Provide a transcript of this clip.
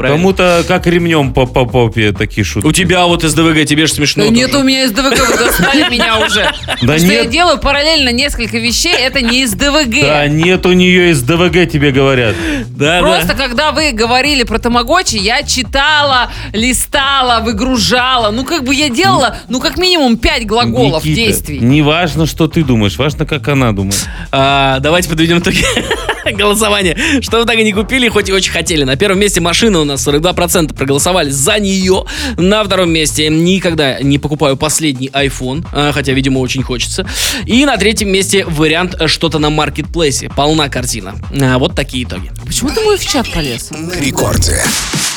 правильно. Кому-то как ремнем по попе такие шутки. У тебя вот СДВГ, тебе же смешно. Да нет у меня СДВГ, вы достали меня уже. Да Что я нет. делаю параллельно несколько вещей, это не СДВГ. Да нет у нее СДВГ, тебе говорят. Да, Просто когда вы говорили про тамагочи, я читала, листала, выгружала. Ну, как бы я делала, ну, как минимум 5 глаголов Никита, действий. не важно, что ты думаешь, важно, как она думает. Давайте подведем итоги голосования. Что вы так и не купили, хоть и очень хотели. На первом месте машина у нас 42% проголосовали за нее. На втором месте никогда не покупаю последний iPhone, хотя, видимо, очень хочется. И на третьем месте вариант что-то на маркетплейсе. Полна картина. Вот такие итоги. Почему ты мой в чат полез? На рекорде.